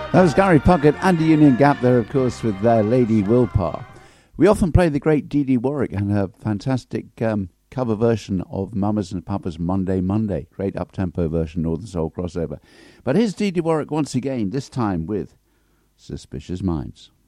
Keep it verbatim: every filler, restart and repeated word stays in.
That was Gary Puckett and the Union Gap there, of course, with their Lady Willpower. We often play the great Dee Dee Warwick and her fantastic um, cover version of Mamas and Papas Monday Monday. Great up-tempo version, Northern Soul crossover. But here's Dee Dee Warwick once again, this time with Suspicious Minds.